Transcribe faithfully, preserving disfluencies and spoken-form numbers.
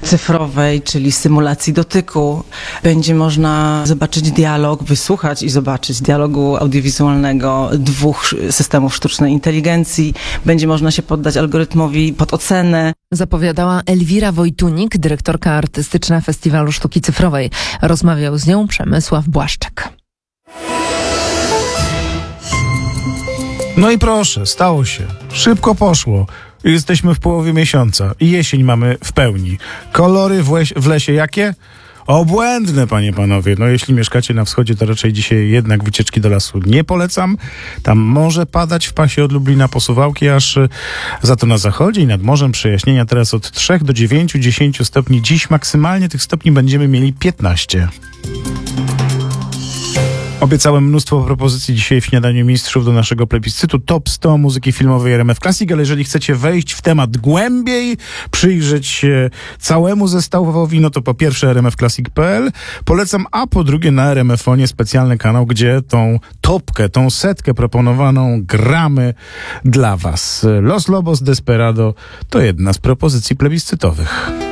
cyfrowej, czyli symulacji dotyku. Będzie można zobaczyć dialog, wysłuchać i zobaczyć dialogu audiowizualnego dwóch systemów sztucznej inteligencji. Będzie można się poddać algorytmowi pod ocenę. Zapowiadała Elwira Wojtunik, dyrektorka artystyczna Festiwalu Sztuki Cyfrowej. Rozmawiał z nią Przemysław Błaszczyk. No i proszę, stało się. Szybko poszło. Jesteśmy w połowie miesiąca i jesień mamy w pełni. Kolory w, leś, w lesie jakie? Obłędne, panie, panowie. No jeśli mieszkacie na wschodzie, to raczej dzisiaj jednak wycieczki do lasu nie polecam. Tam może padać w pasie od Lublina po Suwałki, aż za to na zachodzie i nad morzem przejaśnienia teraz od trzech do dziewięciu, dziesięciu stopni. Dziś maksymalnie tych stopni będziemy mieli piętnaście. Obiecałem mnóstwo propozycji dzisiaj w Śniadaniu Mistrzów do naszego plebiscytu Top sto muzyki filmowej R M F Classic, ale jeżeli chcecie wejść w temat głębiej, przyjrzeć się całemu zestawowi, no to po pierwsze R M F Classic kropka p l polecam, a po drugie na R M F onie specjalny kanał, gdzie tą topkę, tą setkę proponowaną gramy dla was. Los Lobos Desperado to jedna z propozycji plebiscytowych.